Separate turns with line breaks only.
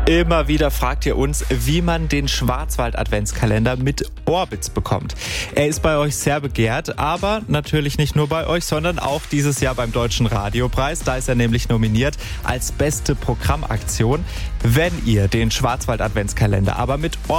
Immer wieder fragt ihr uns, wie man den Schwarzwald-Adventskalender mit Orbits bekommt. Er ist bei euch sehr begehrt, aber natürlich nicht nur bei euch, sondern auch dieses Jahr beim Deutschen Radiopreis. Da ist er nämlich nominiert als beste Programmaktion. Wenn ihr den Schwarzwald-Adventskalender aber mit